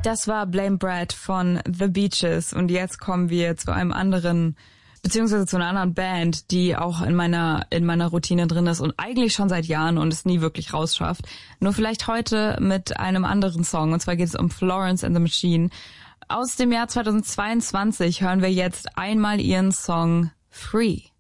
Das war Blame Brad von The Beaches und jetzt kommen wir zu einem anderen, beziehungsweise zu einer anderen Band, die auch in meiner Routine drin ist und eigentlich schon seit Jahren und es nie wirklich rausschafft. Nur vielleicht heute mit einem anderen Song, und zwar geht es um Florence and the Machine. Aus dem Jahr 2022 hören wir jetzt einmal ihren Song Free.